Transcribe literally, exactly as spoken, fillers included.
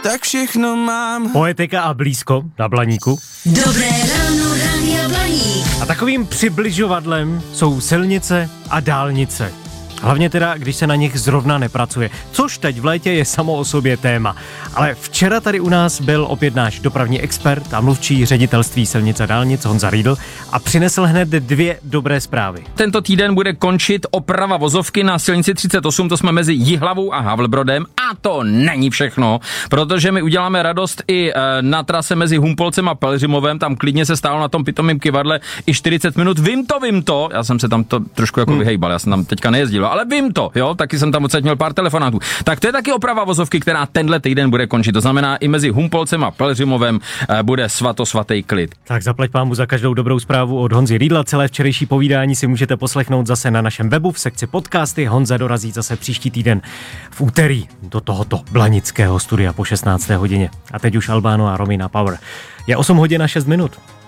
tak všechno mám. Poetika a blízko na Blaníku. Dobré ráno, Rádia Blaník. A takovým přibližovadlem jsou silnice a dálnice. Hlavně teda, když se na nich zrovna nepracuje, což teď v létě je samo o sobě téma. Ale včera tady u nás byl opět náš dopravní expert a mluvčí ředitelství silnic a dálnic Honza Riedl a přinesl hned dvě dobré zprávy. Tento týden bude končit oprava vozovky na silnici třicet osm, to jsme mezi Jihlavou a Havlbrodem, a to není všechno, protože my uděláme radost i na trase mezi Humpolcem a Pelhřimovem, tam klidně se stálo na tom pitomým kyvadle i čtyřicet minut, vím to, vím to, já jsem se tam to trošku jako hmm. vyhejbal, já jsem tam teďka nejezdil, ale vím to, jo, taky jsem tam odsaď měl pár telefonátů. Tak to je taky oprava vozovky, která tenhle týden bude končit. To znamená, i mezi Humpolcem a Pelhřimovem bude svatosvatý klid. Tak zaplať pámu za každou dobrou zprávu od Honzy Riedla. Celé včerejší povídání si můžete poslechnout zase na našem webu v sekci podcasty. Honza dorazí zase příští týden v úterý do tohoto blanického studia po šestnácté hodině. A teď už Albano a Romina Power. Je osm hodin a šest minut.